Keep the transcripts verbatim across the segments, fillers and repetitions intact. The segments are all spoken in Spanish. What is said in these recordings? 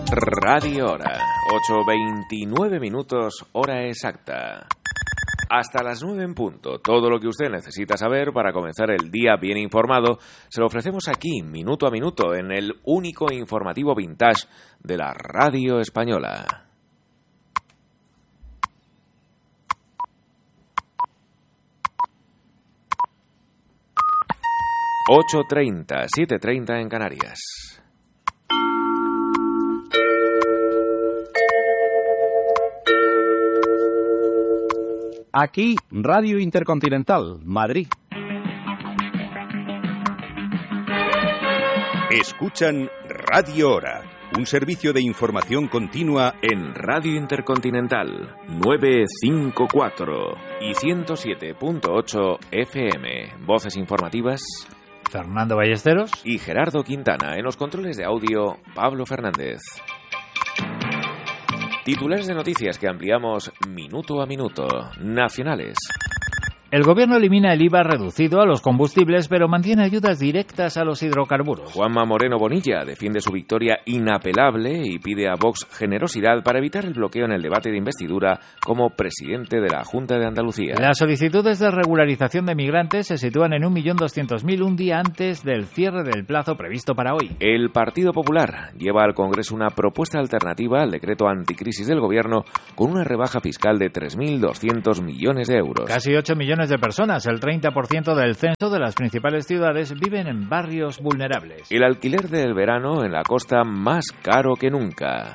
Radio Hora, ocho veintinueve minutos, hora exacta. Hasta las nueve en punto, todo lo que usted necesita saber para comenzar el día bien informado, se lo ofrecemos aquí, minuto a minuto, en el único informativo vintage de la radio española. ocho treinta, siete treinta en Canarias. Aquí, Radio Intercontinental, Madrid. Escuchan Radio Hora, un servicio de información continua en Radio Intercontinental novecientos cincuenta y cuatro y ciento siete punto ocho F M. Voces informativas: Fernando Ballesteros y Gerardo Quintana. En los controles de audio, Pablo Fernández. Titulares de noticias que ampliamos minuto a minuto. Nacionales. El gobierno elimina el I V A reducido a los combustibles, pero mantiene ayudas directas a los hidrocarburos. Juanma Moreno Bonilla defiende su victoria inapelable y pide a Vox generosidad para evitar el bloqueo en el debate de investidura como presidente de la Junta de Andalucía. Las solicitudes de regularización de migrantes se sitúan en un millón doscientos mil un día antes del cierre del plazo previsto para hoy. El Partido Popular lleva al Congreso una propuesta alternativa al decreto anticrisis del gobierno con una rebaja fiscal de tres mil doscientos millones de euros. Casi ocho millones de personas, el treinta por ciento del censo de las principales ciudades, viven en barrios vulnerables. El alquiler del verano en la costa más caro que nunca.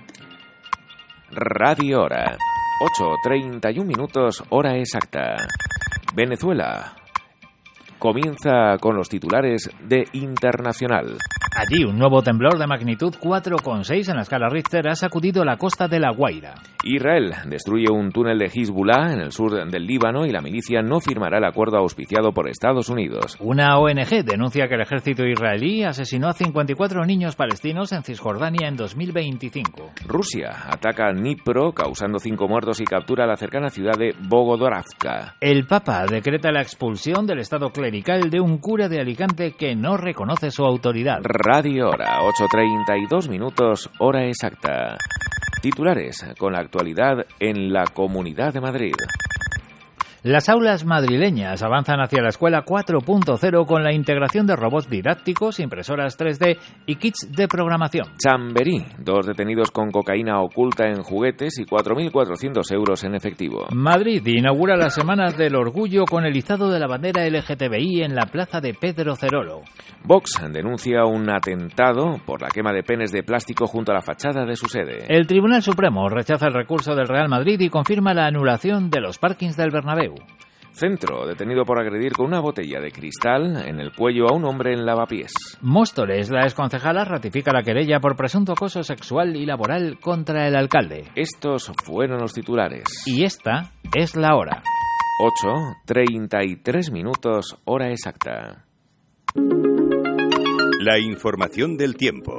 Radio Hora, ocho treinta y un minutos, hora exacta. Venezuela comienza con los titulares de Internacional. Allí, un nuevo temblor de magnitud cuatro coma seis en la escala Richter ha sacudido la costa de La Guaira. Israel destruye un túnel de Hezbollah en el sur del Líbano y la milicia no firmará el acuerdo auspiciado por Estados Unidos. Una O N G denuncia que el ejército israelí asesinó a cincuenta y cuatro niños palestinos en Cisjordania en dos mil veinticinco. Rusia ataca Dnipro, causando cinco muertos y captura la cercana ciudad de Bogodoravka. El Papa decreta la expulsión del estado clerical de un cura de Alicante que no reconoce su autoridad. Radio Hora, ocho treinta y dos minutos, hora exacta. Titulares con la actualidad en la Comunidad de Madrid. Las aulas madrileñas avanzan hacia la escuela cuatro punto cero con la integración de robots didácticos, impresoras tres D y kits de programación. Chamberí, dos detenidos con cocaína oculta en juguetes y cuatro mil cuatrocientos euros en efectivo. Madrid inaugura las Semanas del Orgullo con el izado de la bandera L G T B I en la plaza de Pedro Cerolo. Vox denuncia un atentado por la quema de penes de plástico junto a la fachada de su sede. El Tribunal Supremo rechaza el recurso del Real Madrid y confirma la anulación de los parkings del Bernabéu. Centro, detenido por agredir con una botella de cristal en el cuello a un hombre en Lavapiés. Móstoles, la exconcejala ratifica la querella por presunto acoso sexual y laboral contra el alcalde. Estos fueron los titulares. Y esta es la hora. ocho treinta y tres minutos, hora exacta. La información del tiempo.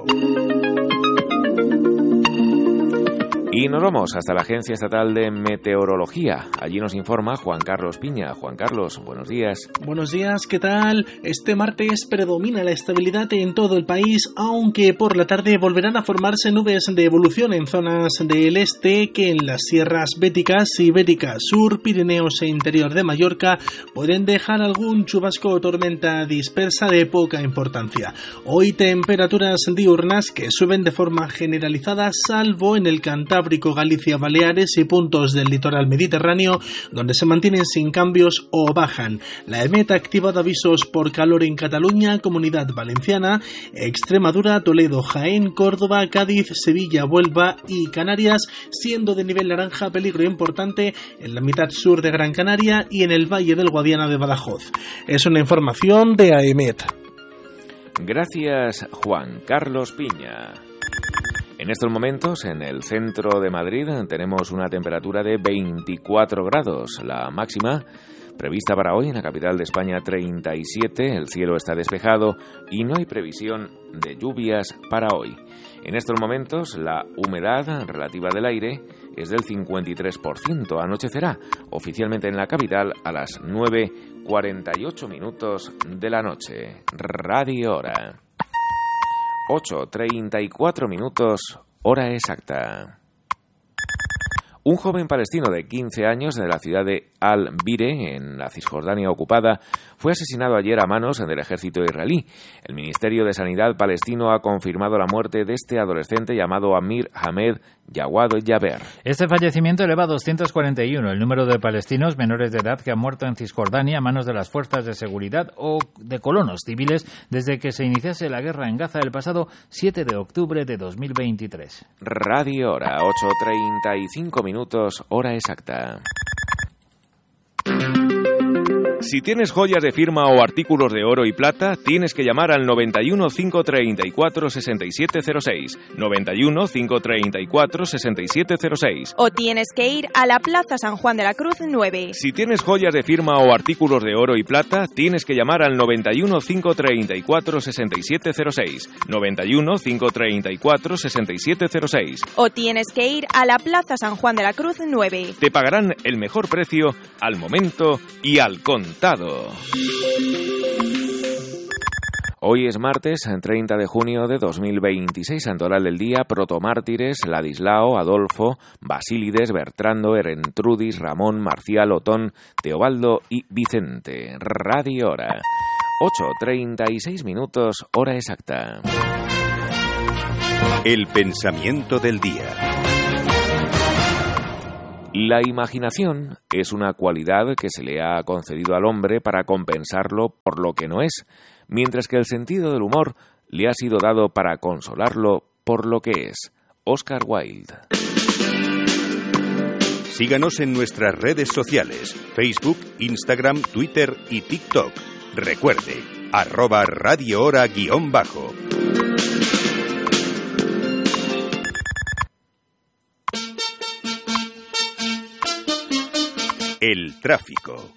Y nos vamos hasta la Agencia Estatal de Meteorología. Allí nos informa Juan Carlos Piña. Juan Carlos, buenos días. Buenos días, ¿qué tal? Este martes predomina la estabilidad en todo el país, aunque por la tarde volverán a formarse nubes de evolución en zonas del este que en las sierras béticas, Ibérica Sur, Pirineos e interior de Mallorca pueden dejar algún chubasco o tormenta dispersa de poca importancia. Hoy temperaturas diurnas que suben de forma generalizada, salvo en el Cantábrico, Galicia, Baleares y puntos del litoral mediterráneo, donde se mantienen sin cambios o bajan. La E M E T ha activado avisos por calor en Cataluña, Comunidad Valenciana, Extremadura, Toledo, Jaén, Córdoba, Cádiz, Sevilla, Huelva y Canarias, siendo de nivel naranja peligro importante en la mitad sur de Gran Canaria y en el Valle del Guadiana de Badajoz. Es una información de A E M E T. Gracias, Juan Carlos Piña. En estos momentos, en el centro de Madrid, tenemos una temperatura de veinticuatro grados. La máxima prevista para hoy en la capital de España, treinta y siete. El cielo está despejado y no hay previsión de lluvias para hoy. En estos momentos, la humedad relativa del aire es del cincuenta y tres por ciento. Anochecerá oficialmente en la capital a las nueve cuarenta y ocho minutos de la noche. Radio Hora. ocho treinta y cuatro minutos, hora exacta. Un joven palestino de quince años de la ciudad de Al-Bire, en la Cisjordania ocupada, fue asesinado ayer a manos del ejército israelí. El Ministerio de Sanidad palestino ha confirmado la muerte de este adolescente llamado Amir Hamed Jawad Yaber. Este fallecimiento eleva a doscientos cuarenta y uno el número de palestinos menores de edad que han muerto en Cisjordania a manos de las fuerzas de seguridad o de colonos civiles desde que se iniciase la guerra en Gaza el pasado siete de octubre de dos mil veintitrés. Radio Hora, ocho treinta y cinco minutos, hora exacta. Si tienes joyas de firma o artículos de oro y plata, tienes que llamar al noventa y uno, cinco treinta y cuatro, sesenta y siete cero seis. noventa y uno, cinco treinta y cuatro, sesenta y siete cero seis. O tienes que ir a la Plaza San Juan de la Cruz nueve. Si tienes joyas de firma o artículos de oro y plata, tienes que llamar al noventa y uno, cinco treinta y cuatro, sesenta y siete cero seis. noventa y uno, cinco treinta y cuatro, sesenta y siete cero seis. O tienes que ir a la Plaza San Juan de la Cruz nueve. Te pagarán el mejor precio al momento y al contado. Hoy es martes, treinta de junio de dos mil veintiséis, santoral del día, protomártires, Ladislao, Adolfo, Basílides, Bertrando, Erentrudis, Ramón, Marcial, Otón, Teobaldo y Vicente. Radio Hora, ocho treinta y seis minutos, hora exacta. El pensamiento del día. La imaginación es una cualidad que se le ha concedido al hombre para compensarlo por lo que no es, mientras que el sentido del humor le ha sido dado para consolarlo por lo que es. Oscar Wilde. Síganos en nuestras redes sociales, Facebook, Instagram, Twitter y TikTok. Recuerde, arroba Radio Hora guión bajo. El tráfico.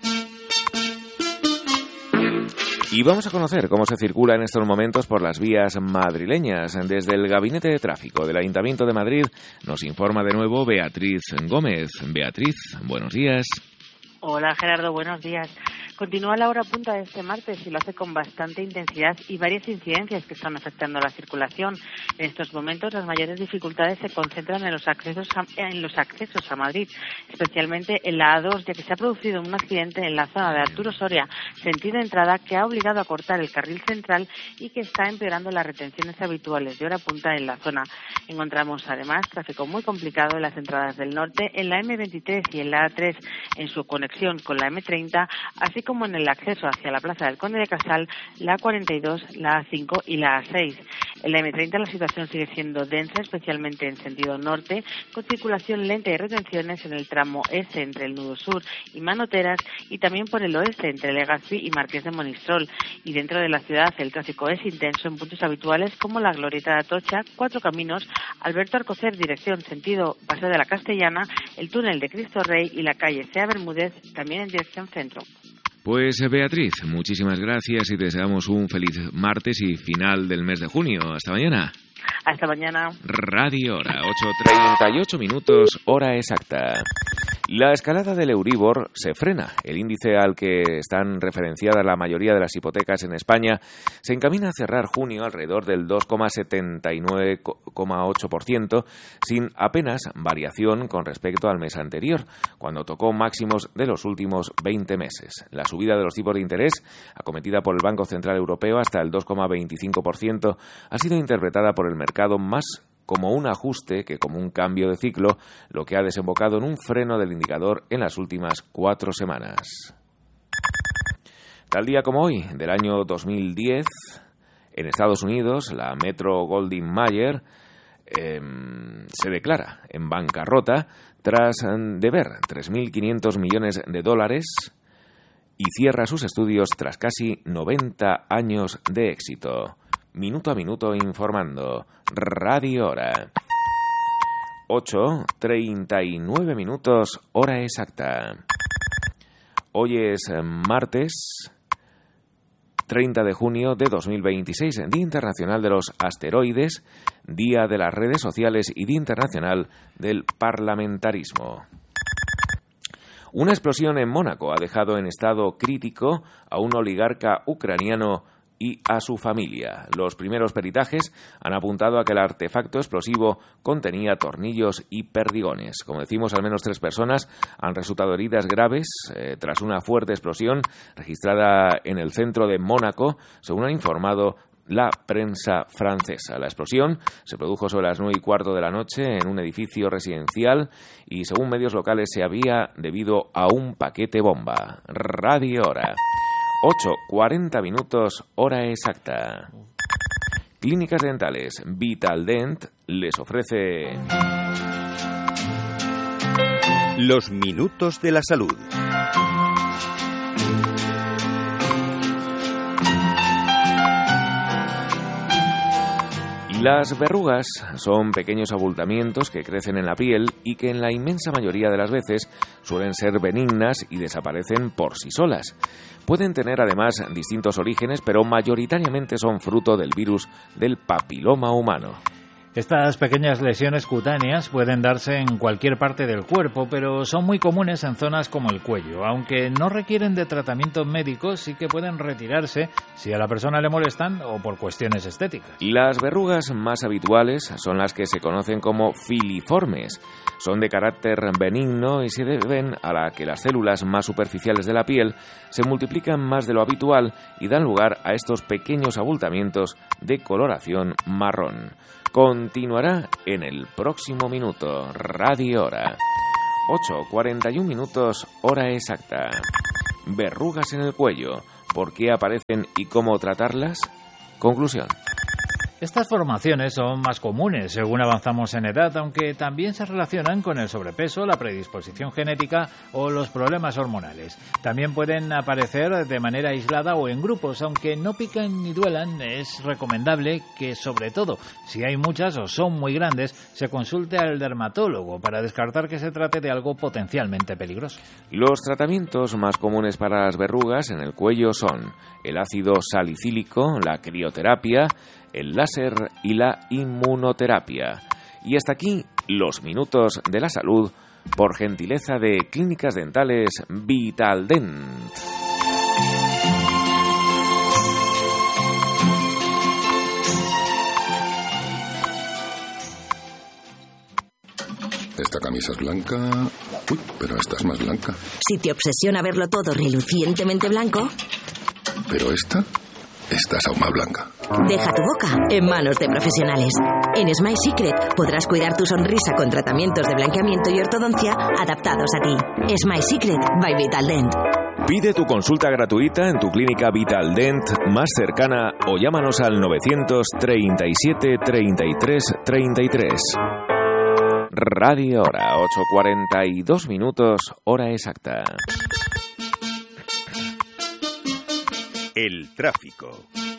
Y vamos a conocer cómo se circula en estos momentos por las vías madrileñas. Desde el Gabinete de Tráfico del Ayuntamiento de Madrid nos informa de nuevo Beatriz Gómez. Beatriz, buenos días. Hola Gerardo, buenos días. Continúa la hora punta de este martes y lo hace con bastante intensidad y varias incidencias que están afectando a la circulación. En estos momentos las mayores dificultades se concentran en los accesos a, en los accesos a Madrid, especialmente en la A dos, ya que se ha producido un accidente en la zona de Arturo Soria, sentido entrada, que ha obligado a cortar el carril central y que está empeorando las retenciones habituales de hora punta en la zona. Encontramos además tráfico muy complicado en las entradas del norte, en la eme veintitrés y en la A tres en su conexión con la eme treinta, así como en el acceso hacia la Plaza del Conde de Casal, la A cuarenta y dos, la A cinco y la A seis. En la eme treinta la situación sigue siendo densa, especialmente en sentido norte, con circulación lenta y retenciones en el tramo este entre el nudo sur y Manoteras, y también por el oeste entre Legazpi y Marqués de Monistrol. Y dentro de la ciudad el tráfico es intenso en puntos habituales como la Glorieta de Atocha, Cuatro Caminos, Alberto Alcocer, dirección sentido Paseo de la Castellana, el túnel de Cristo Rey y la calle Sea Bermúdez, también en dirección centro. Pues Beatriz, muchísimas gracias y deseamos un feliz martes y final del mes de junio. Hasta mañana. Hasta mañana. Radio Hora, ocho treinta y ocho minutos, hora exacta. La escalada del Euribor se frena. El índice al que están referenciadas la mayoría de las hipotecas en España se encamina a cerrar junio alrededor del dos coma setenta y nueve coma ocho por ciento, sin apenas variación con respecto al mes anterior, cuando tocó máximos de los últimos veinte meses. La subida de los tipos de interés, acometida por el Banco Central Europeo hasta el dos coma veinticinco por ciento, ha sido interpretada por el mercado más como un ajuste que como un cambio de ciclo, lo que ha desembocado en un freno del indicador en las últimas cuatro semanas. Tal día como hoy, del año dos mil diez, en Estados Unidos, la Metro Goldwyn Mayer eh, se declara en bancarrota tras deber tres mil quinientos millones de dólares y cierra sus estudios tras casi noventa años de éxito. Minuto a minuto informando. Radio Hora. ocho treinta y nueve minutos, hora exacta. Hoy es martes treinta de junio de dos mil veintiséis, Día Internacional de los Asteroides, Día de las Redes Sociales y Día Internacional del Parlamentarismo. Una explosión en Mónaco ha dejado en estado crítico a un oligarca ucraniano y a su familia. Los primeros peritajes han apuntado a que el artefacto explosivo contenía tornillos y perdigones. Como decimos, al menos tres personas han resultado heridas graves eh, tras una fuerte explosión registrada en el centro de Mónaco, según han informado la prensa francesa. La explosión se produjo sobre las nueve y cuarto de la noche en un edificio residencial y, según medios locales, se había debido a un paquete bomba. Radio Hora. ocho cuarenta minutos, hora exacta. Clínicas dentales Vitaldent les ofrece Los minutos de la salud. Las verrugas son pequeños abultamientos que crecen en la piel y que en la inmensa mayoría de las veces suelen ser benignas y desaparecen por sí solas. Pueden tener además distintos orígenes, pero mayoritariamente son fruto del virus del papiloma humano. Estas pequeñas lesiones cutáneas pueden darse en cualquier parte del cuerpo, pero son muy comunes en zonas como el cuello. Aunque no requieren de tratamiento médico, sí que pueden retirarse si a la persona le molestan o por cuestiones estéticas. Las verrugas más habituales son las que se conocen como filiformes. Son de carácter benigno y se deben a la que las células más superficiales de la piel se multiplican más de lo habitual y dan lugar a estos pequeños abultamientos de coloración marrón. Continuará en el próximo minuto. Radio Hora. ocho cuarenta y un minutos, hora exacta. Verrugas en el cuello. ¿Por qué aparecen y cómo tratarlas? Conclusión. Estas formaciones son más comunes según avanzamos en edad, aunque también se relacionan con el sobrepeso, la predisposición genética o los problemas hormonales. También pueden aparecer de manera aislada o en grupos, aunque no pican ni duelan. Es recomendable que, sobre todo, si hay muchas o son muy grandes, se consulte al dermatólogo para descartar que se trate de algo potencialmente peligroso. Los tratamientos más comunes para las verrugas en el cuello son el ácido salicílico, la crioterapia, el láser y la inmunoterapia. Y hasta aquí los minutos de la salud por gentileza de Clínicas Dentales Vitaldent. Esta camisa es blanca. Uy, pero esta es más blanca. Si te obsesiona verlo todo relucientemente blanco. Pero esta, esta es aún más blanca. Deja tu boca en manos de profesionales. En Smile Secret podrás cuidar tu sonrisa con tratamientos de blanqueamiento y ortodoncia adaptados a ti. Smile Secret by Vitaldent. Pide tu consulta gratuita en tu clínica Vitaldent más cercana o llámanos al novecientos treinta y siete treinta y tres treinta y tres. Radio Hora, ocho cuarenta y dos minutos, hora exacta. El tráfico.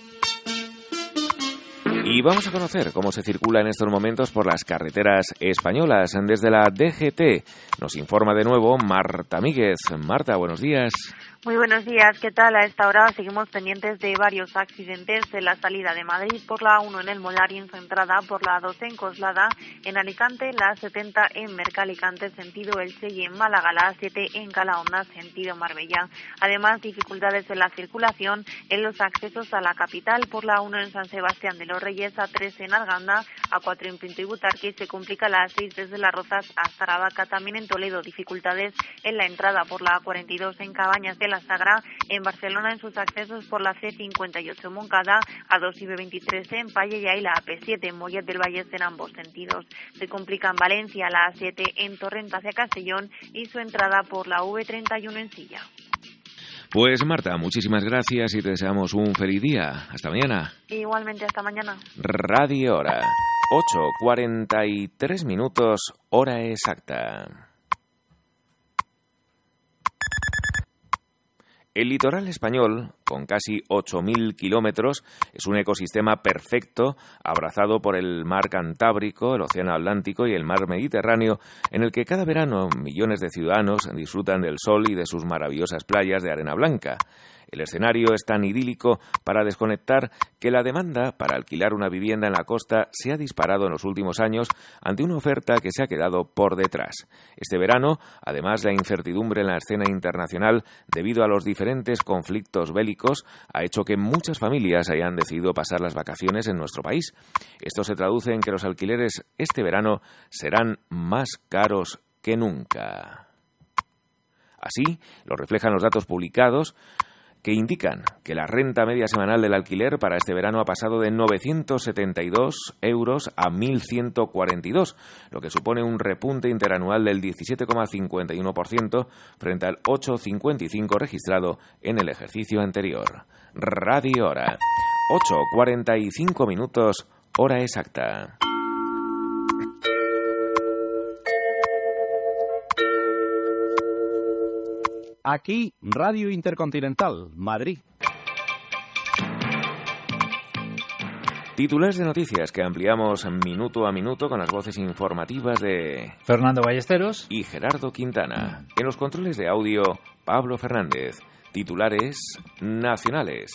Y vamos a conocer cómo se circula en estos momentos por las carreteras españolas. Desde la D G T nos informa de nuevo Marta Míguez. Marta, buenos días. Muy buenos días, ¿qué tal? A esta hora seguimos pendientes de varios accidentes en la salida de Madrid por la uno en el Molar y en su entrada por la dos en Coslada, en Alicante, la setenta en Mercalicante, sentido Elche, y en Málaga, la siete en Calahorra, sentido Marbella. Además, dificultades en la circulación en los accesos a la capital por la uno en San Sebastián de los Reyes, a tres en Arganda, a cuatro en Pinto y Butarque, y se complica la seis desde Las Rozas hasta Aravaca. También en Toledo, dificultades en la entrada por la cuarenta y dos en Cabañas de la Sagra, en Barcelona en sus accesos por la C cincuenta y ocho en Moncada, A dos y B veintitrés en Palle, y ahí la A P siete en Mollet del Valle en ambos sentidos. Se complica en Valencia la A siete en Torrent hacia Castellón y su entrada por la V treinta y uno en Silla. Pues Marta, muchísimas gracias y te deseamos un feliz día. Hasta mañana. Igualmente, hasta mañana. Radio Hora, ocho cuarenta y tres minutos, hora exacta. El litoral español, con casi ocho mil kilómetros, es un ecosistema perfecto, abrazado por el mar Cantábrico, el océano Atlántico y el mar Mediterráneo, en el que cada verano millones de ciudadanos disfrutan del sol y de sus maravillosas playas de arena blanca. El escenario es tan idílico para desconectar que la demanda para alquilar una vivienda en la costa se ha disparado en los últimos años ante una oferta que se ha quedado por detrás. Este verano, además, la incertidumbre en la escena internacional debido a los diferentes conflictos bélicos económicos ha hecho que muchas familias hayan decidido pasar las vacaciones en nuestro país. Esto se traduce en que los alquileres este verano serán más caros que nunca. Así lo reflejan los datos publicados, que indican que la renta media semanal del alquiler para este verano ha pasado de novecientos setenta y dos euros a mil ciento cuarenta y dos, lo que supone un repunte interanual del diecisiete coma cincuenta y uno por ciento frente al ocho coma cincuenta y cinco por ciento registrado en el ejercicio anterior. Radio Hora, ocho cuarenta y cinco minutos, hora exacta. Aquí, Radio Intercontinental, Madrid. Titulares de noticias que ampliamos minuto a minuto con las voces informativas de Fernando Ballesteros y Gerardo Quintana. En los controles de audio, Pablo Fernández. Titulares nacionales.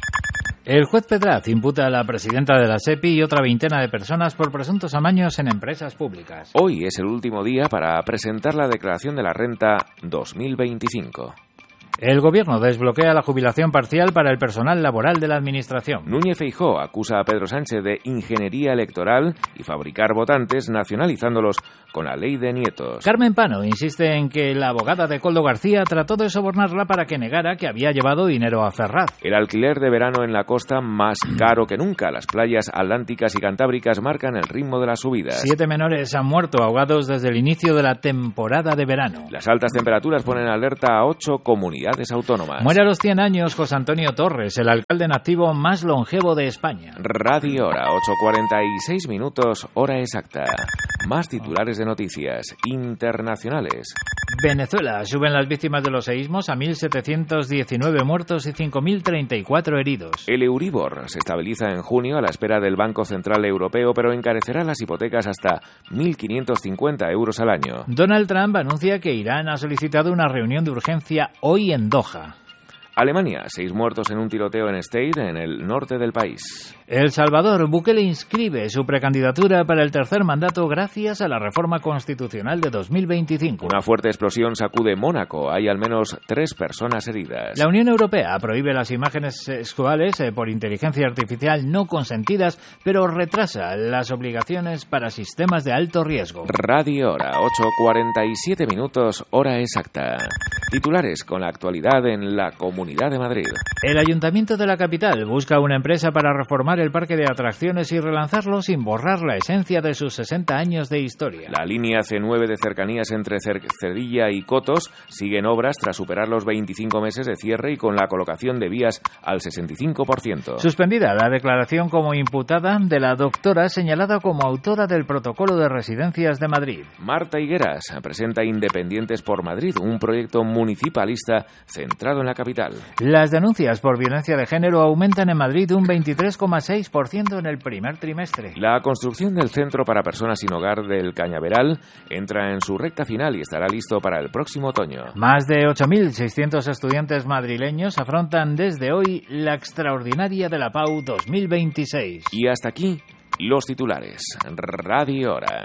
El juez Pedraz imputa a la presidenta de la SEPI y otra veintena de personas por presuntos amaños en empresas públicas. Hoy es el último día para presentar la declaración de la renta dos mil veinticinco. El Gobierno desbloquea la jubilación parcial para el personal laboral de la Administración. Núñez Feijóo acusa a Pedro Sánchez de ingeniería electoral y fabricar votantes nacionalizándolos con la ley de nietos. Carmen Pano insiste en que la abogada de Koldo García trató de sobornarla para que negara que había llevado dinero a Ferraz. El alquiler de verano en la costa más caro que nunca. Las playas atlánticas y cantábricas marcan el ritmo de las subidas. Siete menores han muerto ahogados desde el inicio de la temporada de verano. Las altas temperaturas ponen alerta a ocho comunidades autónomas. Muere a los cien años José Antonio Torres, el alcalde en activo más longevo de España. Radio Hora, ocho cuarenta y seis minutos, hora exacta. Más titulares de noticias internacionales. Venezuela, suben las víctimas de los seísmos a mil setecientos diecinueve muertos y cinco mil treinta y cuatro heridos. El Euribor se estabiliza en junio a la espera del Banco Central Europeo, pero encarecerá las hipotecas hasta mil quinientos cincuenta euros al año. Donald Trump anuncia que Irán ha solicitado una reunión de urgencia hoy en Doha. Alemania, seis muertos en un tiroteo en Stade, en el norte del país. El Salvador, Bukele inscribe su precandidatura para el tercer mandato gracias a la reforma constitucional de dos mil veinticinco. Una fuerte explosión sacude Mónaco. Hay al menos tres personas heridas. La Unión Europea prohíbe las imágenes sexuales eh, por inteligencia artificial no consentidas, pero retrasa las obligaciones para sistemas de alto riesgo. Radio Hora, ocho cuarenta y siete minutos, hora exacta. Titulares con la actualidad en la Comunidad de Madrid. El Ayuntamiento de la capital busca una empresa para reformar el parque de atracciones y relanzarlo sin borrar la esencia de sus sesenta años de historia. La línea C nueve de cercanías entre Cercedilla y Cotos sigue en obras tras superar los veinticinco meses de cierre y con la colocación de vías al sesenta y cinco por ciento. Suspendida la declaración como imputada de la doctora señalada como autora del protocolo de residencias de Madrid. Marta Higueras presenta Independientes por Madrid, un proyecto municipalista centrado en la capital. Las denuncias por violencia de género aumentan en Madrid un veintitrés coma seis por ciento en el primer trimestre. La construcción del Centro para Personas Sin Hogar del Cañaveral entra en su recta final y estará listo para el próximo otoño. Más de ocho mil seiscientos estudiantes madrileños afrontan desde hoy la extraordinaria de la Pau dos mil veintiséis. Y hasta aquí los titulares. Radio Hora.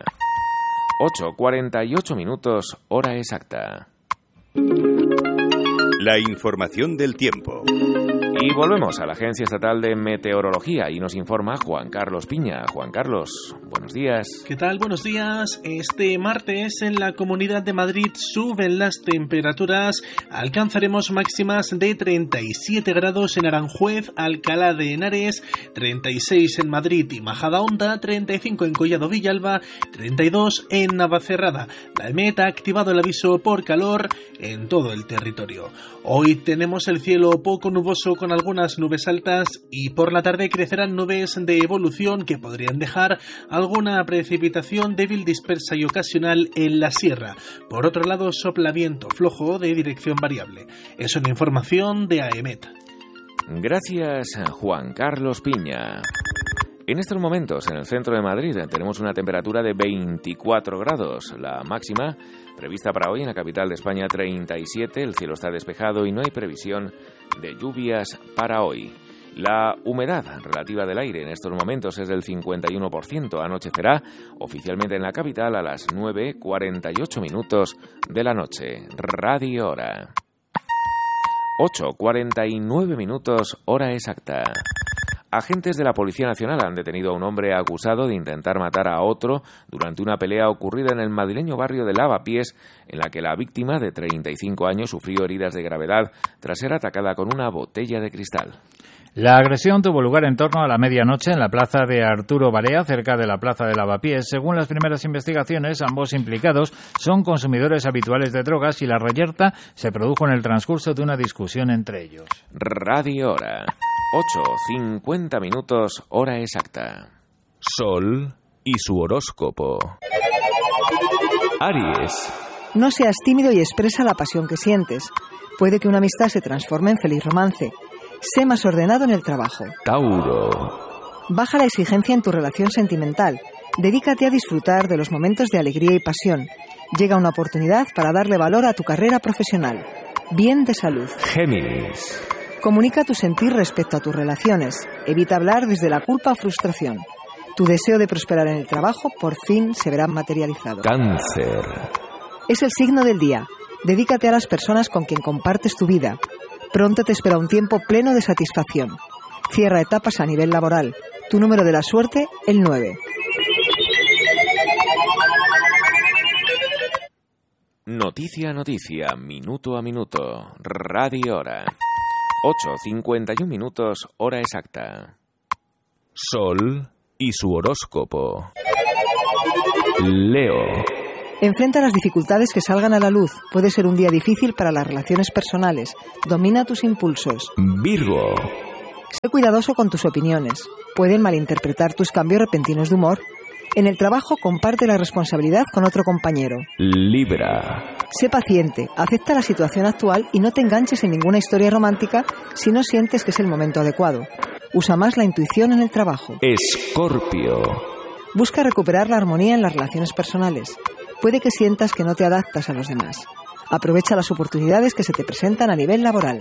ocho cuarenta y ocho minutos, hora exacta. La información del tiempo. Y volvemos a la Agencia Estatal de Meteorología y nos informa Juan Carlos Piña. Juan Carlos, buenos días. ¿Qué tal? Buenos días. Este martes en la Comunidad de Madrid suben las temperaturas. Alcanzaremos máximas de treinta y siete grados en Aranjuez, Alcalá de Henares, treinta y seis en Madrid y Majadahonda, treinta y cinco en Collado Villalba, treinta y dos en Navacerrada. La EMET ha activado el aviso por calor en todo el territorio. Hoy tenemos el cielo poco nuboso con algunas nubes altas y por la tarde crecerán nubes de evolución que podrían dejar alguna precipitación débil, dispersa y ocasional en la sierra. Por otro lado, sopla viento flojo de dirección variable. Es una información de AEMET. Gracias, Juan Carlos Piña. En estos momentos, en el centro de Madrid, tenemos una temperatura de veinticuatro grados. La máxima prevista para hoy en la capital de España, treinta y siete. El cielo está despejado y no hay previsión de lluvias para hoy. La humedad relativa del aire en estos momentos es del cincuenta y uno por ciento. Anochecerá oficialmente en la capital a las nueve cuarenta y ocho minutos de la noche. Radio Hora. ocho cuarenta y nueve minutos, hora exacta. Agentes de la Policía Nacional han detenido a un hombre acusado de intentar matar a otro durante una pelea ocurrida en el madrileño barrio de Lavapiés, en la que la víctima, de treinta y cinco años, sufrió heridas de gravedad tras ser atacada con una botella de cristal. La agresión tuvo lugar en torno a la medianoche en la plaza de Arturo Barea, cerca de la plaza de Lavapiés. Según las primeras investigaciones, ambos implicados son consumidores habituales de drogas y la reyerta se produjo en el transcurso de una discusión entre ellos. Radio Hora, ocho cincuenta minutos, hora exacta. Sol y su horóscopo. Aries. No seas tímido y expresa la pasión que sientes. Puede que una amistad se transforme en feliz romance. Sé más ordenado en el trabajo. Tauro. Baja la exigencia en tu relación sentimental. Dedícate a disfrutar de los momentos de alegría y pasión. Llega una oportunidad para darle valor a tu carrera profesional. Bien de salud. Géminis. Comunica tu sentir respecto a tus relaciones. Evita hablar desde la culpa o frustración. Tu deseo de prosperar en el trabajo por fin se verá materializado. Cáncer. Es el signo del día. Dedícate a las personas con quien compartes tu vida. Pronto te espera un tiempo pleno de satisfacción. Cierra etapas a nivel laboral. Tu número de la suerte, el nueve. Noticia a noticia, minuto a minuto. Radio Hora. ocho cincuenta y uno minutos, hora exacta. Sol y su horóscopo. Leo. Enfrenta las dificultades que salgan a la luz. Puede ser un día difícil para las relaciones personales. Domina tus impulsos. Virgo. Sé cuidadoso con tus opiniones. Pueden malinterpretar tus cambios repentinos de humor. En el trabajo, comparte la responsabilidad con otro compañero. Libra. Sé paciente, acepta la situación actual y no te enganches en ninguna historia romántica si no sientes que es el momento adecuado. Usa más la intuición en el trabajo. Escorpio. Busca recuperar la armonía en las relaciones personales. Puede que sientas que no te adaptas a los demás. Aprovecha las oportunidades que se te presentan a nivel laboral.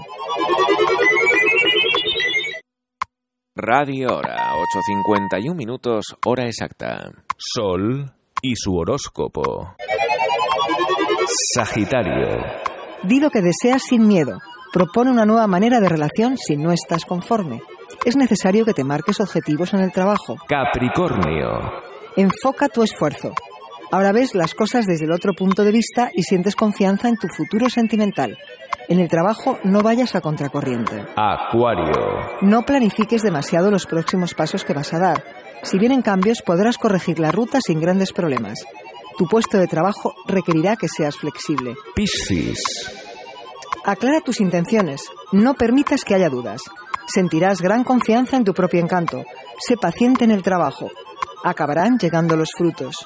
Radio Hora, ocho cincuenta y uno minutos, hora exacta. Sol y su horóscopo. Sagitario. Di lo que deseas sin miedo. Propone una nueva manera de relación si no estás conforme. Es necesario que te marques objetivos en el trabajo. Capricornio. Enfoca tu esfuerzo. Ahora ves las cosas desde el otro punto de vista y sientes confianza en tu futuro sentimental. En el trabajo no vayas a contracorriente. Acuario. No planifiques demasiado los próximos pasos que vas a dar. Si vienen cambios, podrás corregir la ruta sin grandes problemas. Tu puesto de trabajo requerirá que seas flexible. Piscis. Aclara tus intenciones. No permitas que haya dudas. Sentirás gran confianza en tu propio encanto. Sé paciente en el trabajo. Acabarán llegando los frutos.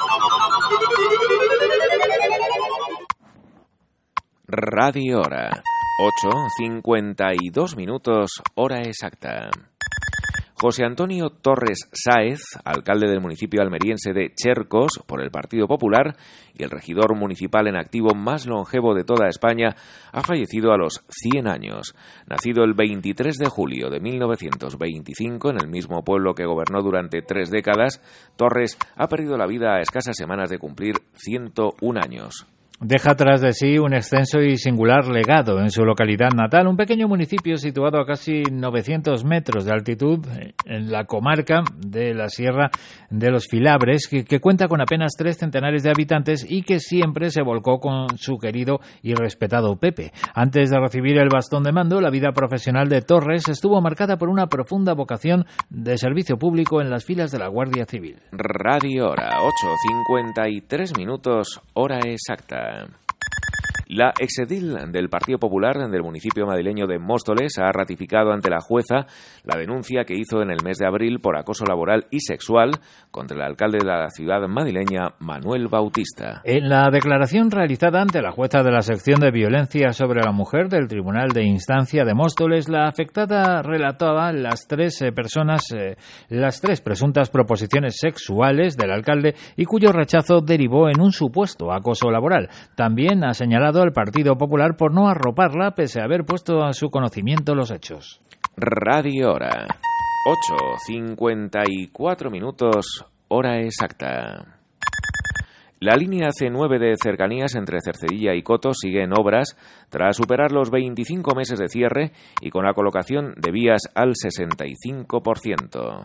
Radio Hora, ocho cincuenta y dos minutos, hora exacta. José Antonio Torres Sáez, alcalde del municipio almeriense de Chercos por el Partido Popular y el regidor municipal en activo más longevo de toda España, ha fallecido a los cien años. Nacido el veintitrés de julio de mil novecientos veinticinco en el mismo pueblo que gobernó durante tres décadas, Torres ha perdido la vida a escasas semanas de cumplir ciento un años. Deja tras de sí un extenso y singular legado en su localidad natal, un pequeño municipio situado a casi novecientos metros de altitud en la comarca de la Sierra de los Filabres, que, que cuenta con apenas tres centenares de habitantes y que siempre se volcó con su querido y respetado Pepe. Antes de recibir el bastón de mando, la vida profesional de Torres estuvo marcada por una profunda vocación de servicio público en las filas de la Guardia Civil. Radio Hora, ocho cincuenta y tres minutos, hora exacta. La exedil del Partido Popular del municipio madrileño de Móstoles ha ratificado ante la jueza la denuncia que hizo en el mes de abril por acoso laboral y sexual contra el alcalde de la ciudad madrileña, Manuel Bautista. En la declaración realizada ante la jueza de la sección de violencia sobre la mujer del Tribunal de Instancia de Móstoles, la afectada relataba las tres eh, personas, eh, las tres presuntas proposiciones sexuales del alcalde y cuyo rechazo derivó en un supuesto acoso laboral. También ha señalado al Partido Popular por no arroparla pese a haber puesto a su conocimiento los hechos. Radio Hora, ocho cincuenta y cuatro minutos, hora exacta. La línea C nueve de cercanías entre Cercedilla y Coto sigue en obras tras superar los veinticinco meses de cierre y con la colocación de vías al sesenta y cinco por ciento.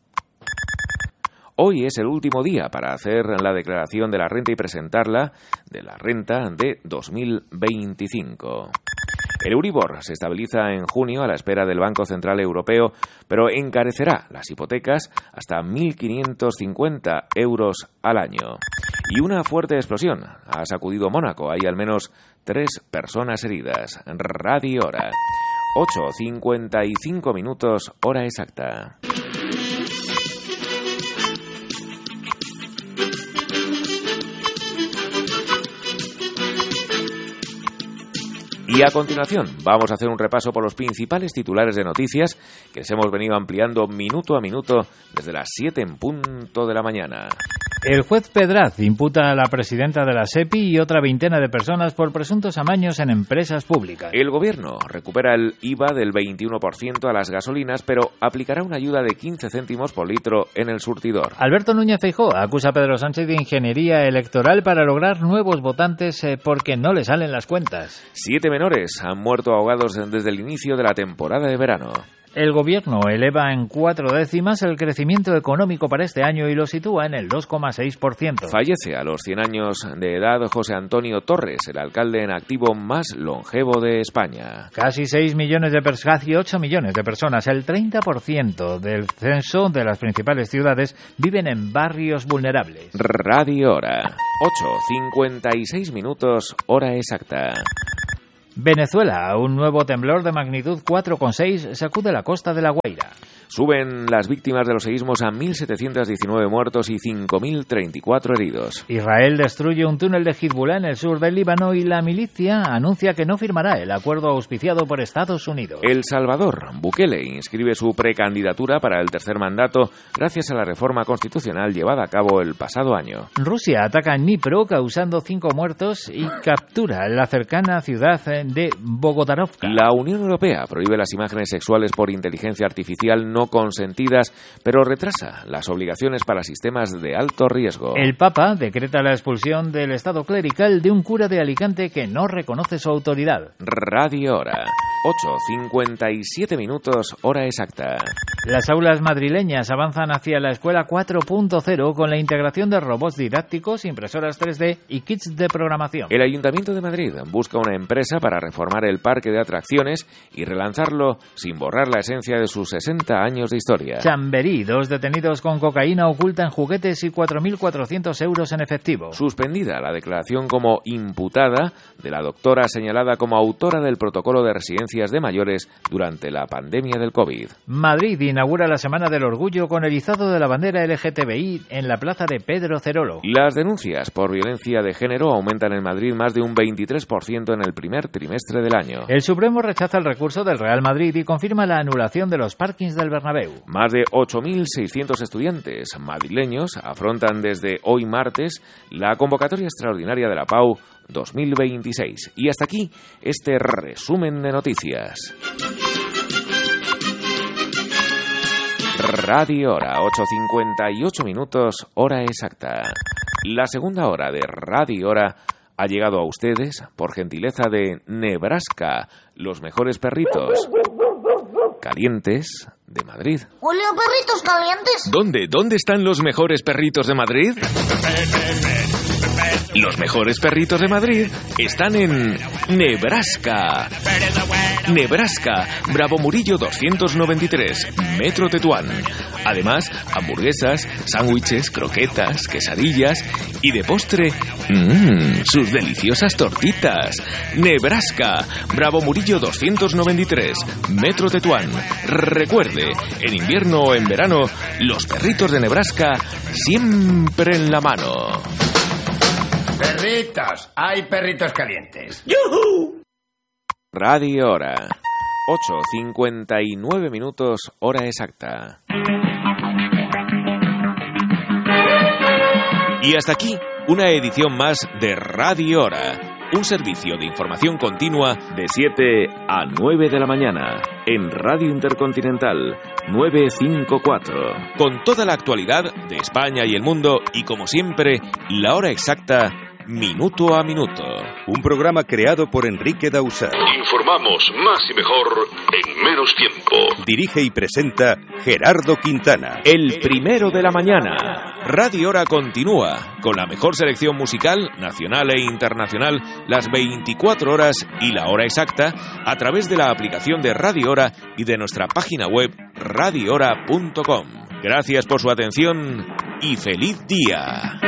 Hoy es el último día para hacer la declaración de la renta y presentarla de la renta de dos mil veinticinco. El Euribor se estabiliza en junio a la espera del Banco Central Europeo, pero encarecerá las hipotecas hasta mil quinientos cincuenta euros al año. Y una fuerte explosión ha sacudido Mónaco. Hay al menos tres personas heridas. Radio Hora. ocho cincuenta y cinco minutos, hora exacta. Y a continuación vamos a hacer un repaso por los principales titulares de noticias que les hemos venido ampliando minuto a minuto desde las siete en punto de la mañana. El juez Pedraz imputa a la presidenta de la SEPI y otra veintena de personas por presuntos amaños en empresas públicas. El gobierno recupera el I V A del veintiuno por ciento a las gasolinas, pero aplicará una ayuda de quince céntimos por litro en el surtidor. Alberto Núñez Feijóo acusa a Pedro Sánchez de ingeniería electoral para lograr nuevos votantes eh, porque no le salen las cuentas. Siete menores han muerto ahogados desde el inicio de la temporada de verano. El gobierno eleva en cuatro décimas el crecimiento económico para este año y lo sitúa en el dos coma seis por ciento. Fallece a los cien años de edad José Antonio Torres, el alcalde en activo más longevo de España. Casi seis millones de personas, casi ocho millones de personas, el treinta por ciento del censo de las principales ciudades viven en barrios vulnerables. Radio Hora. ocho cincuenta y seis minutos, hora exacta. Venezuela, un nuevo temblor de magnitud cuatro coma seis sacude la costa de La Guaira. Suben las víctimas de los seísmos a mil setecientos diecinueve muertos y cinco mil treinta y cuatro heridos. Israel destruye un túnel de Hezbollah en el sur del Líbano y la milicia anuncia que no firmará el acuerdo auspiciado por Estados Unidos. El Salvador, Bukele inscribe su precandidatura para el tercer mandato gracias a la reforma constitucional llevada a cabo el pasado año. Rusia ataca en Dnipro causando cinco muertos y captura la cercana ciudad de Bogotarovka. La Unión Europea prohíbe las imágenes sexuales por inteligencia artificial no consentidas, pero retrasa las obligaciones para sistemas de alto riesgo. El Papa decreta la expulsión del Estado clerical de un cura de Alicante que no reconoce su autoridad. Radio Hora. ocho cincuenta y siete minutos, hora exacta. Las aulas madrileñas avanzan hacia la escuela cuatro punto cero con la integración de robots didácticos, impresoras tres D y kits de programación. El Ayuntamiento de Madrid busca una empresa para reformar el parque de atracciones y relanzarlo sin borrar la esencia de sus sesenta años de historia. Chamberí, dos detenidos con cocaína ocultan juguetes y cuatro mil cuatrocientos euros en efectivo. Suspendida la declaración como imputada de la doctora señalada como autora del protocolo de residencias de mayores durante la pandemia del COVID. Madrid inaugura la Semana del Orgullo con el izado de la bandera L G T B I en la plaza de Pedro Cerolo. Las denuncias por violencia de género aumentan en Madrid más de un veintitrés por ciento en el primer trimestre del año. El Supremo rechaza el recurso del Real Madrid y confirma la anulación de los parkings del Bernabéu. Más de ocho mil seiscientos estudiantes madrileños afrontan desde hoy martes la convocatoria extraordinaria de la Pau dos mil veintiséis. Y hasta aquí este resumen de noticias. Radio Hora, ocho cincuenta y ocho minutos, hora exacta. La segunda hora de Radio Hora ha llegado a ustedes por gentileza de Nebraska, los mejores perritos calientes de Madrid. ¡Hola, perritos calientes! ¿Dónde? ¿Dónde están los mejores perritos de Madrid? Los mejores perritos de Madrid están en Nebraska. Nebraska, Bravo Murillo doscientos noventa y tres, Metro Tetuán. Además, hamburguesas, sándwiches, croquetas, quesadillas y de postre, mmm, sus deliciosas tortitas. Nebraska, Bravo Murillo doscientos noventa y tres, Metro Tetuán. Recuerde, en invierno o en verano, los perritos de Nebraska siempre en la mano. Perritos, hay perritos calientes. ¡Yujú! Radio Hora, ocho cincuenta y nueve minutos, hora exacta. Y hasta aquí, una edición más de Radio Hora. un servicio de información continua de siete a nueve de la mañana en Radio Intercontinental novecientos cincuenta y cuatro, con toda la actualidad de España y el mundo y, como siempre, la hora exacta, minuto a minuto. Un programa creado por Enrique Dausat. Informamos más y mejor en menos tiempo. Dirige y presenta Gerardo Quintana. El primero de la mañana. Radio Hora continúa con la mejor selección musical nacional e internacional las veinticuatro horas y la hora exacta a través de la aplicación de Radio Hora y de nuestra página web radio hora punto com. Gracias por su atención y feliz día.